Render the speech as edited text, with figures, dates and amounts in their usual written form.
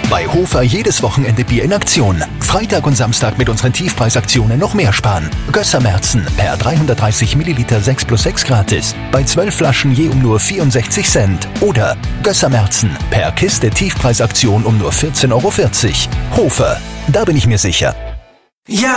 Bei Hofer jedes Wochenende Bier in Aktion. Freitag und Samstag mit unseren Tiefpreisaktionen noch mehr sparen. Gösser-Märzen per 330 Milliliter 6+6 gratis. Bei 12 Flaschen je um nur 64 Cent. Oder Gösser-Märzen per Kiste Tiefpreisaktion um nur 14,40 €. Hofer, da bin ich mir sicher. Ja,